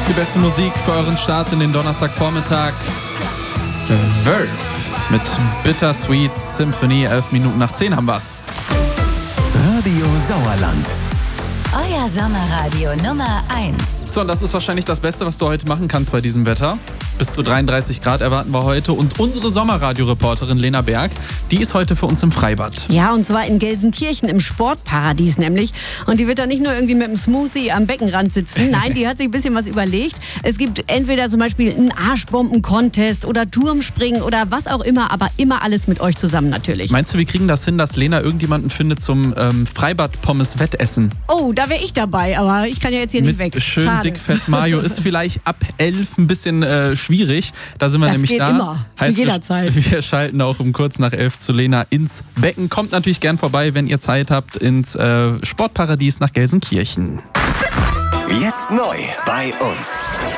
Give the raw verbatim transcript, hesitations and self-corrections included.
Die beste Musik für euren Start in den Donnerstagvormittag. Verve mit Bittersweet Symphony. Elf Minuten nach zehn haben wir's. Radio Sauerland. Euer Sommerradio Nummer eins. So, und das ist wahrscheinlich das Beste, was du heute machen kannst bei diesem Wetter. Bis zu dreiunddreißig Grad erwarten wir heute. Und unsere Sommerradio-Reporterin Lena Berg, die ist heute für uns im Freibad. Ja, und zwar in Gelsenkirchen im Sportparadies nämlich. Und die wird da nicht nur irgendwie mit einem Smoothie am Beckenrand sitzen. Nein, die hat sich ein bisschen was überlegt. Es gibt entweder zum Beispiel einen Arschbomben-Contest oder Turmspringen oder was auch immer, aber immer alles mit euch zusammen natürlich. Meinst du, wir kriegen das hin, dass Lena irgendjemanden findet zum ähm, Freibad-Pommes-Wettessen? Oh, da wäre ich dabei, aber ich kann ja jetzt hier mit nicht weg. Schön Schade. dick fett Mayo ist vielleicht ab elf ein bisschen äh, schwierig. Da sind wir Das nämlich geht da. immer, zu Heißt, jeder wir, Zeit. Wir schalten auch um kurz nach elf zu Lena ins Becken. Kommt natürlich gern vorbei, wenn ihr Zeit habt, ins äh, Sportparadies nach Gelsenkirchen. Jetzt neu bei uns.